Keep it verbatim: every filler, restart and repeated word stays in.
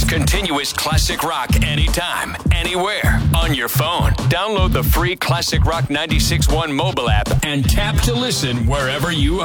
Continuous classic rock anytime, anywhere, on your phone. Download the free Classic Rock ninety-six point one mobile app and tap to listen wherever you are.